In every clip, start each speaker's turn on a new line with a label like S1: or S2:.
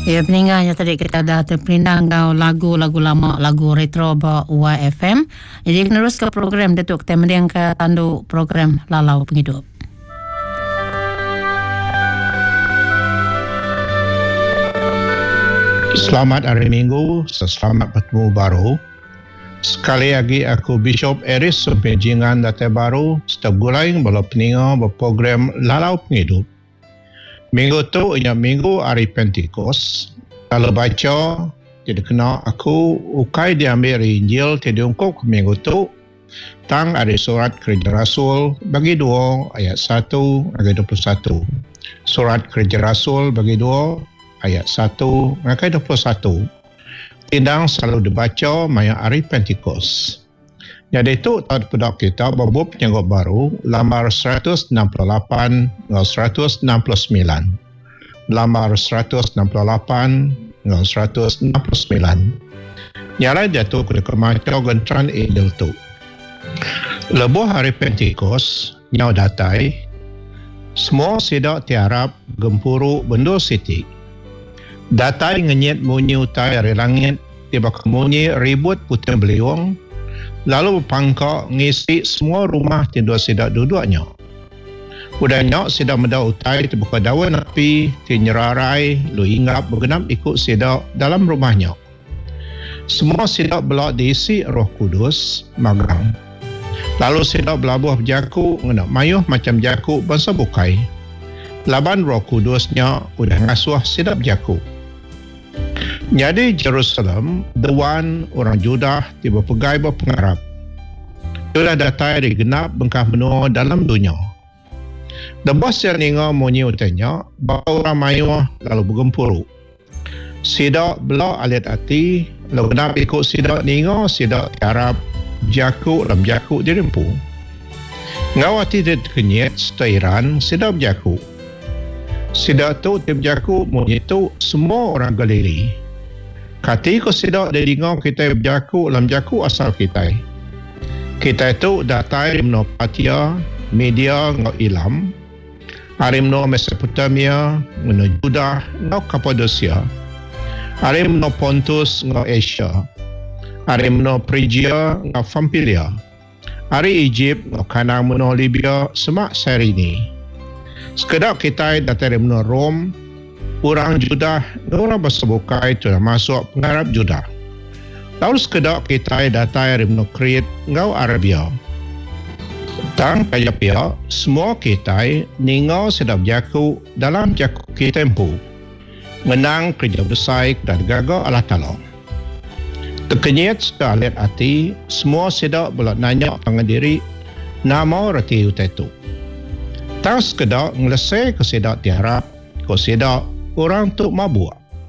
S1: Ya, peninggalnya tadi kita dah terperindah lagu-lagu lama, lagu retro ba YFM. Jadi menerus ke program Datuk kita mending ke tandu program Lalau Penghidup.
S2: Selamat hari Minggu, selamat bertemu baru. Sekali lagi aku Bishop Eris Sempejingan Datai Baru setiap gulaing bala peninga berprogram Lalau Penghidup. Minggu tu ia minggu hari Pentikos. Kalau baca, jadi kena aku ukai diambil dari Injil jadi ungkap minggu tu tang ada surat Kerja Rasul bagi 2 ayat 1 ayat 21. Surat Kerja Rasul bagi 2 ayat 1 ayat 21. Tindang selalu dibaca maya hari Pentikos. Jadi itu tahun pedak kita berbub penyanggut baru lamar 168 dan 169. Lamar 168 dan 169. Nyara jatuh ke kemacau gentran idul tu. Lebuh hari Pentikos nyau datai semua sidak tiarap gempuru bendur siti. Datai ngenyit munyi utai dari langit tiba kemunyi ribut putih beliung. Lalu pangkak ngisi semua rumah tidur sidak duduknya. Udahnya sidak medak utai terbuka daun api, tinyerarai, lu inggap bergenap ikut sidak dalam rumahnya. Semua sidak belak diisi Roh Kudus, magang. Lalu sidak belabuh berjaku, ngenak mayuh macam jaku bangsa bukai. Laban Roh Kudusnya udah ngasuh sidak berjaku. Jadi Jerusalem, the one orang Judah tiba pegai berpengarap. Sudah datai digenap bengkah menua dalam dunia. Debas yang ninga munyi utanya, bawa orang mayuh lalu bergempuru. Sidak belak alit hati, lalu genap ikut sidak ninga, sidak tiarap, jaku dalam jaku dirempu. Ngawati dia kenyit, setairan, sidak jaku. Sidak tu tim jaku munyi tu semua orang Galili. Kati ko sidak dari ngau kita berjaku dalam jaku asal kita. Kita itu datai rimno Patia, Media ngau Ilam, arimno Mesopotamia, ngau Judah ngau Kapadosia, arimno Pontus ngau Asia, arimno Phrygia ngau Pamfilia, ari Egypt ngau Kanang ngau Libya semak Syrini. Sekedap kita datai rimno Rom, orang Judah, orang bersebukai telah masuk pengarap Judah. Lalu sekedap kita datai rimno Krit, ngau Arabia. Tang kaya pihak, semua kita ningau sedap jaku dalam jaku kita empu. Menang kerja besar dan gagak Allah Ta'ala. Terkenyit sekalit hati, semua sedap boleh nanya pangan diri, nama rati utetu. Tang sekedap ngelesai ke sedap tiarap, ke sedap orang tu mabuk.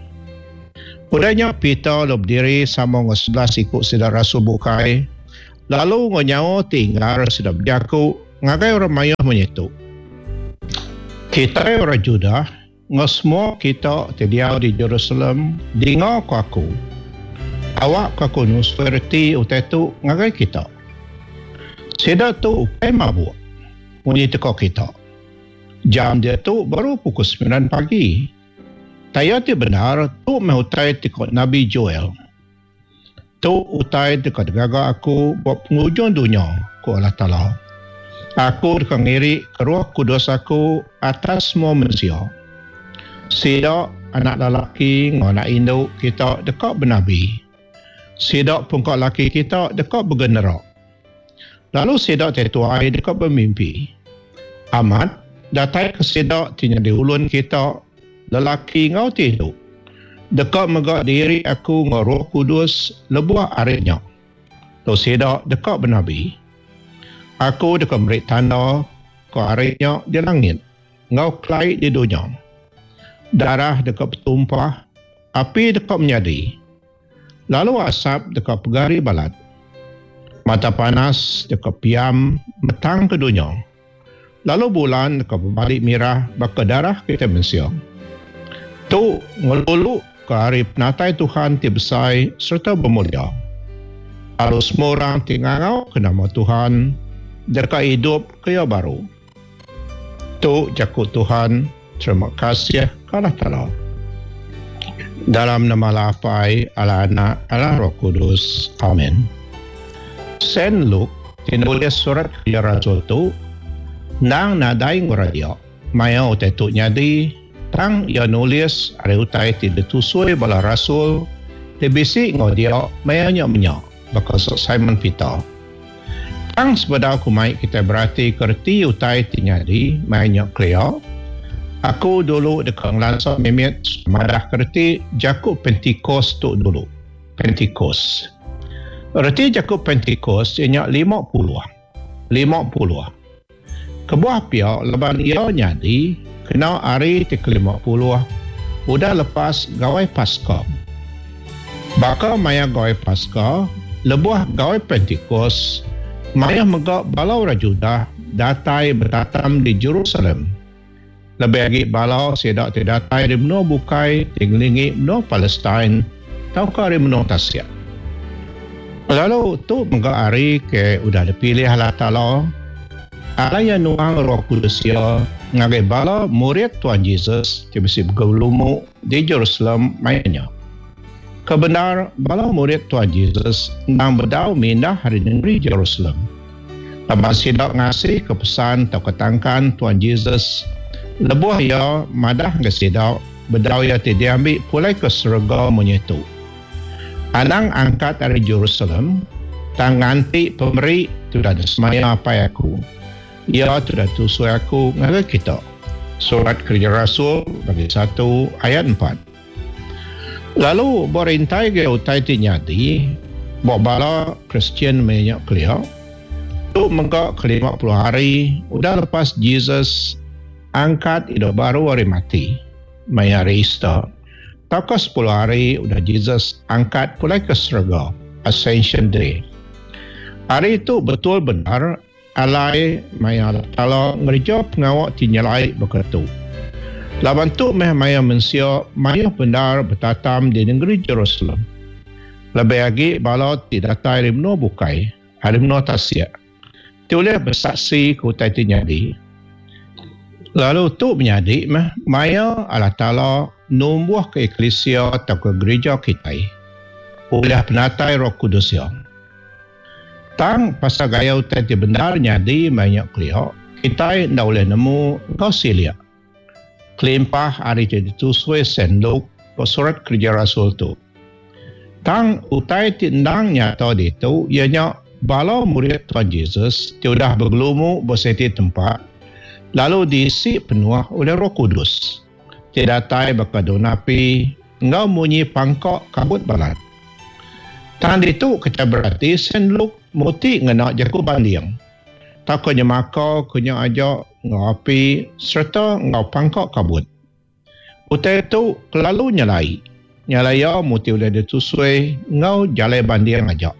S2: Udahnya Peter lop diri sama nge-11 ikut sedap rasul bukai. Lalu ngonyawa tinggal sedap jaku ngagai orang mayuh menyetuk. Kita orang Judah semua kita terdiau di Jerusalem dengar ku aku. Awak ku aku nusferti utetu ngagai kita. Sedap tu ukai mabuk. Menyetuk kita. Jam dia tu baru pukul 9 pagi. Taya ti benar tu mehutai tikot Nabi Joel. Tu utai dekat gaga aku buat pengujung dunia ku Allah Ta'ala. Aku dekat ngiri ke Roh Kudus aku atas semua manusia. Sidak anak lelaki dengan anak induk kita dekat bernabi. Sidak pungkak lelaki kita dekat bergenerak. Lalu sidak tetuai dekat bermimpi. Amat datai ke sidak tinggal di ulun kita lelaki ngau tidur. Dekat megak diri aku ngau Roh Kudus lebuah aritnya. Lalu sidak dekat bernabi. Aku dekat merik tanda ke aritnya di langit. Ngau kelait di dunia. Darah dekat bertumpah. Api dekat menyadi. Lalu asap dekat pegari balat. Mata panas dekat piam metang ke dunia. Lalu bulan dekat berbalik mirah baka darah kita mensiang. Tu ngelulu ke hari penatai Tuhan ti besar serta bermulia. Lalu semua orang tinggal ke nama Tuhan dekat hidup kaya baru. Tu jakut Tuhan, terima kasih Allah Ta'ala. Dalam nama Lapai, ala Anak, ala Roh Kudus. Amin. Saint Luke tinulis surat kerja Rasul tu nang nadai nguradio maya utai tu nyadi tang ia nulis ada utai tidak tusui bala Rasul dibisi ngodio maya nyak bakal Simon Peter tang sebeda kumai kita berarti kerti utai tinyadi maya nyak kleo. Aku dulu dekat lansau memit madah kerti Jakub Pentikos tu dulu. Pentikos. Erti Jakub Pentikos ianya 50. Kebuah pihak leban ia nyadi kena hari ke-50 udah lepas gawai Paskah. Baka maya gawai Paskah lebuah gawai Pentikos maya megak balau rajudah datai bertatam di Jerusalem. Lebih lagi balau sedak terdatai di benua bukai tinglingi benua Palestin taukah di benua Tasya. Lalu tu megak hari ke udah dipilih Allah Ta'ala Allah yang nuang Roh Kudus ya ngagai bala murid Tuhan Yesus dibisi bergelumu di Jerusalem mainnya. Kebenar bala murid Tuhan Yesus nang berdau mindah hari negeri Jerusalem. Lepas sidak ngasih kepesan atau ketangkan Tuhan Yesus lebuh ya madah ke sidak berdau ya tidak ambil pulai ke surga menyetu. Anang angkat dari Jerusalem tang nganti pemberi tidak ada semaya apa aku. Ia tidak tusui aku ngagai kita. Surat Kerja Rasul bagi 1 ayat 4. Lalu berintai ke utai tinyadi bawa bala Kristian banyak kelia. Tu megak ke-50 hari udah lepas Jesus angkat hidup baru hari mati. Maya hari Easter. Tak ke 10 hari udah Jesus angkat pulai ke surga. Ascension Day. Hari itu betul benar alai maya Allah ngerja pengawak tinyalai berkatu. Laban tu maya manusia maya benar bertatam di negeri Jerusalem. Lebih lagi bala tidak datai di benua bukai, di benua Tasya. Tulis bersaksi ke utai tinyadi. Lalu tu menyadi maya Allah Ta'ala numbuh ke eklesia atau ke gereja kita oleh penatai Roh Kudus yang tang pasal gaya utai ti benar nyadi banyak kliok kita ndak boleh nemu kau silia kelimpah hari jadi tusui Saint Luke surat Kerja Rasul tu tang utai ti ndang nyata di tu ianya bala murid Tuhan Yesus sudah bergelumu berseti tempat lalu diisi penuh oleh Roh Kudus. Tidak tai berkadunapi, engkau munyi pangkok kabut balat. Tangan itu kita berarti Saint Luke muti ngenak jaku bandiang. Tak kanya makau, kanya ajak, ngau api, serta ngau pangkok kabut. Utai itu kelalu nyalai. Nyalai ya muti udah ditusui, ngau jalai bandiang ajak.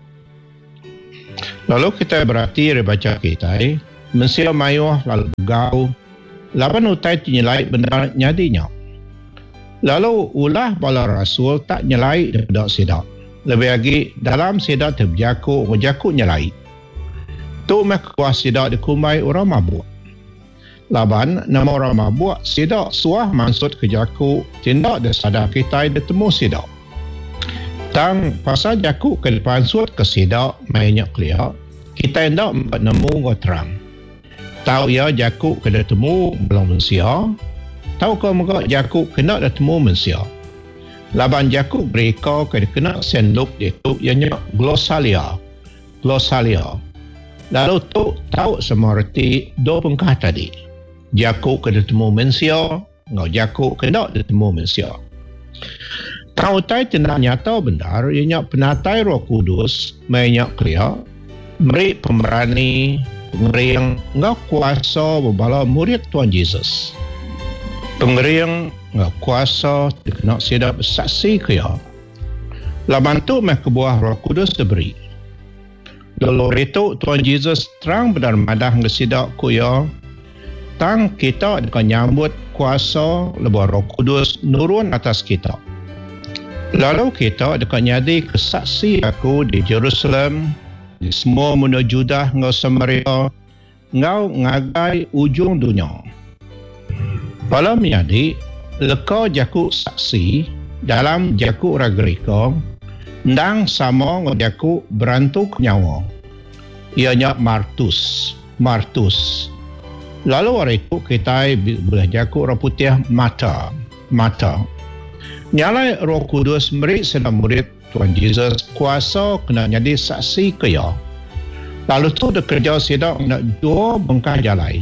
S2: Lalu kita berarti rebaca kita, mensia mayuh lalu begau, lapan utai nyelai benar nyadinya. Lalu ulah bala Rasul tak nyelai daripada sidak. Lebih lagi dalam sidak terberjaku nyelai. Tu kuah sidak dikumai orang mabuk. Laban nama orang mabuk sidak suah maksud ke jaku tindak desadar kita ditemu sidak. Tang pasal jaku ke depan suat ke sidak mainnya kelia, kita hendak nemu terang. Tahu ya jaku kena temu belum mensia. Tahu kau muka jaku kena dah temu mensia. Laban jaku mereka kena Saint Luke itu ianya glosalia. Lalu tu tahu semua erti dua pengkah tadi. Jaku kena temu mensia, ngau jaku kena dah temu mensia. Tahu tai tidak nyata benar ianya penatai Roh Kudus banyak kelia. Beri pemberani pengering ngau kuasa berbala murid Tuhan Yesus. Pengering ngau kuasa dikena sidak bersaksi kaya. Laban tu kebuah Roh Kudus diberi. Lalu itu Tuhan Yesus terang benar madah ngesidak kaya. Tang kita akan nyambut kuasa lebuh Roh Kudus nurun atas kita. Lalu kita akan nyadi kesaksi aku di Jerusalem, di semua mundur Judah ngau Samaria, ngau ngagai ujung dunia. Pada menyadi, leka jaku saksi dalam jaku ragerika ndang sama ngajaku berantuk nyawa. Ianya Martus. Lalu hari itu kita boleh jaku orang putih mata. Nyalai Roh Kudus beri sedang murid Tuhan Yesus kuasa kena jadi saksi kaya. Lalu tu dia kerja sedang nak dua bengkah jalai.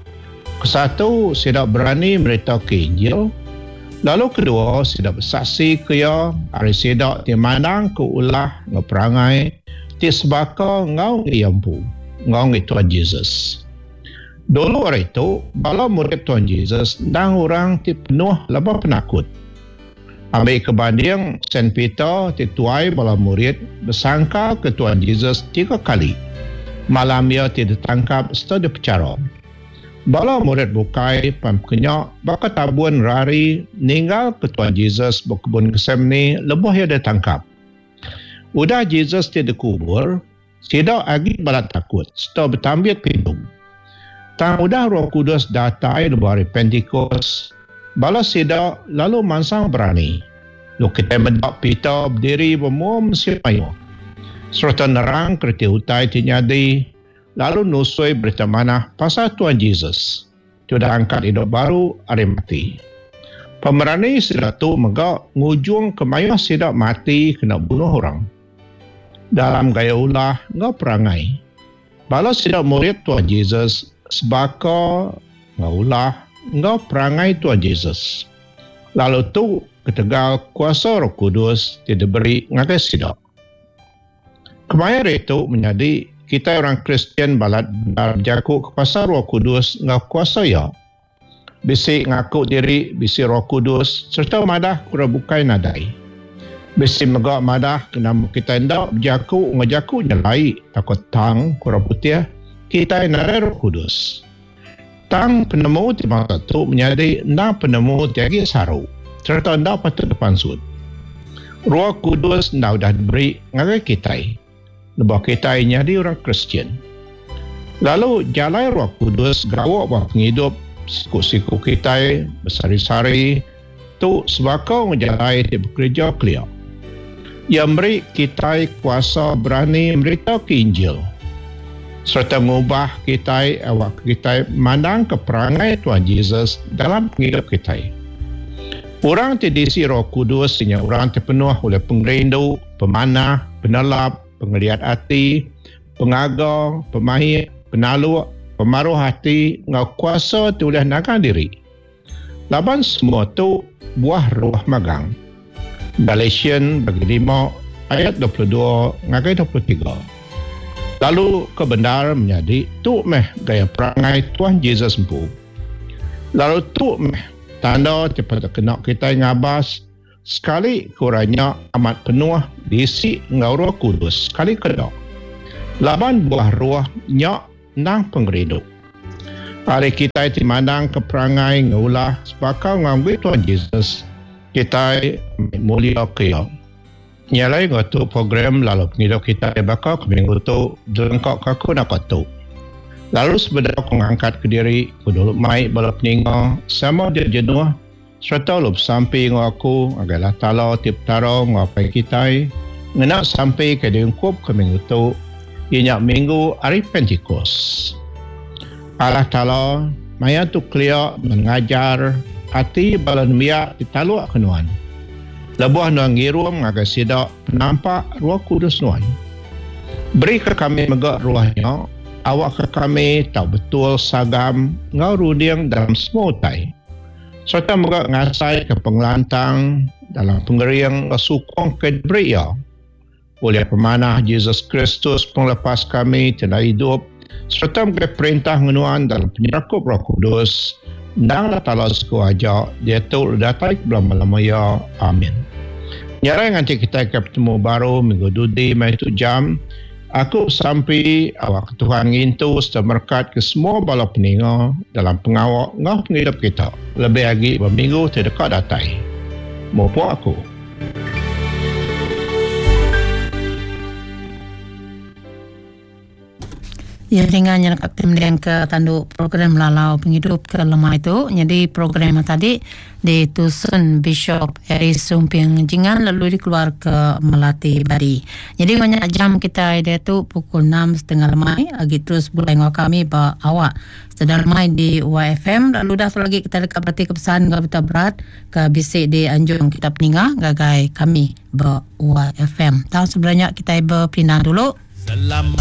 S2: Kesatu sedang berani beritahu ke Injil. Lalu kedua sedang bersaksi kaya hari sedang dimandang ke ulah ngeperangai ti sebaka ngau ngiampu ngau ngi Tuhan Yesus. Dulu hari itu bala murid Tuhan Yesus dan orang ti penuh lebah penakut. Ambil kebanding Saint Peter dituai bala murid bersangka ke Tuhan Yesus 3 kali. Malam ia tidak tangkap setelah dipecara. Bala murid bukai pamkenyak baka tabuan rari ninggal ke Tuhan Yesus berkebun Getsemani lebah ia ditangkap. Udah Yesus tidak kubur, tidak lagi bala takut setelah bertambiat pintu. Tang udah Roh Kudus datai di hari Pentikos, bala tidak lalu mansang berani. Lu kita mendak Peter berdiri bermuam siapayo. Serta nerang kerti utai tinyadi, lalu nusui berita mana pasal Tuhan Yesus. Sudah angkat hidup baru, hari mati. Pemerani sudah tu megak ngujung kemayah sudah mati kena bunuh orang. Dalam gaya ulah, ngau perangai. Bala sudah murid Tuhan Yesus, sebaka ngau ulah, ngau perangai Tuhan Yesus. Lalu tu ketegal kuasa Roh Kudus tidak beri ngakai sidak. Kemayar itu menjadi kita orang Kristian balat berjaku ke pasar Roh Kudus ngau kuasa ya. Bisi ngaku diri, bisi Roh Kudus serta madah kura bukai nadai. Bisi megak madah kena kita hendak berjaku ngajaku nyelai takut tang kura putih kita nadai Roh Kudus. Tang penemu di masa itu menjadi na penemu tiagi saru serta ndak patut depan sud. Roh Kudus ndak dah diberi ngagai kita. Lebah kita ini jadi orang Kristian. Lalu jalai Roh Kudus gawak bahawa penghidup siku-siku kita bersari-sari tu sebakau menjalai dia bekerja clear. Ia beri kita kuasa berani memberitahu ke Injil serta mengubah kita awak kita mandang keperangai Tuhan Yesus dalam penghidup kita. Orang terdiisi Roh Kudus sehingga orang terpenuh oleh pengerindu, pemanah, penelap, pengeliat hati, pengagar, pemahir, penalu, pemaruh hati, ngau kuasa tu boleh nakan diri. Laban semua tu buah roh magang. Galatian bagi 5 ayat 22 ngagai 23. Lalu kebenar menjadi tu meh gaya perangai Tuhan Yesus empu. Lalu tu meh tanda cepat kena kita ngabas sekali kurangnya amat penuh diisi ngau Roh Kudus sekali kedok. Laban buah roh nyak nang pengeridu. Hari kita dimandang keperangai ngaulah sebakau ngambil Tuhan Yesus kita mulia kaya. Nyalai ngatu program lalu penghidup kita bakal ke minggu tu jelengkak kaku nak tu. Lalu sebenarnya aku ngangkat ke diri kuduluk mai bala peninggal sama dia jenuh serta lup sampai ngaku agalah tala tip taro ngapai kita ngenak sampai ke diungkup ke minggu tu ianya minggu hari Pentikos. Allah Ta'ala maya tu clear mengajar hati balan biak ditaluak kenuan. Lebuh nuang ngirum ngagai sidak penampak Roh Kudus nuan. Beri ke kami megak ruahnya, awak ke kami tahu betul sagam ngau rudiang dalam semua utai. Serta megak ngasai ke pengelantang dalam penggeriang sukong ke beriya. Oleh pemanah Yesus Kristus penglepas kami tidak hidup serta megak perintah ngenuan dalam penyerakup Roh Kudus dan Allah sekuaja dia tu datai belum-lama ya. Amin. Nyarai nanti kita bertemu baru minggu dudi mai tu jam. Aku sampai awak Tuhan ngintu semerkat ke semua bala peninga dalam pengawak ngah penghidup kita. Lebih lagi berminggu terdekat datai. Mopo aku.
S1: Ya, dengannya nak kemudian ke tanduk program lalau penghidup ke lemah itu. Jadi program tadi di Tusun Bishop Eri Sumpiang Jingan lalu dikeluar ke Melati Bari. Jadi banyak jam kita dia tu pukul 6:30 lemai lagi terus bulai ngau kami ba awak sedang lemai di UFM lalu dah tu lagi kita dekat berarti kepesan ke kita berat ke bisik di Anjung kita peningah gagai kami ba UFM. Tahu sebenarnya kita berpindah dulu. Selamat